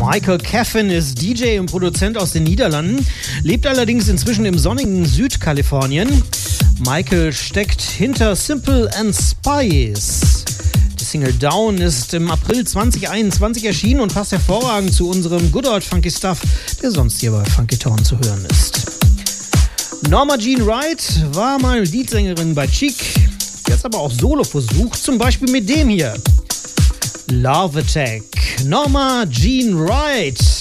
Michael Caffin ist DJ und Produzent aus den Niederlanden, lebt allerdings inzwischen im sonnigen Südkalifornien. Michael steckt hinter Simple and Spice. Die Single Down ist im April 2021 erschienen und passt hervorragend zu unserem Good Old Funky Stuff, der sonst hier bei Funky Town zu hören ist. Norma Jean Wright war mal Leadsängerin bei Chic, jetzt aber auch Solo versucht, zum Beispiel mit dem hier. Love Attack, Norma Jean Wright.